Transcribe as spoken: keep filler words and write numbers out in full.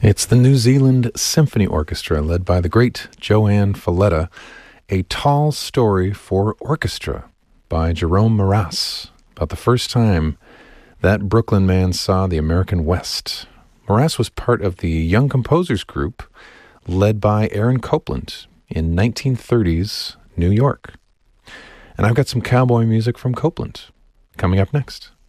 It's the New Zealand Symphony Orchestra, led by the great Joanne Falletta, A Tall Story for Orchestra by Jerome Morass, about the first time that Brooklyn man saw the American West. Morass was part of the Young Composers Group, led by Aaron Copland in nineteen thirties New York. And I've got some cowboy music from Copland coming up next.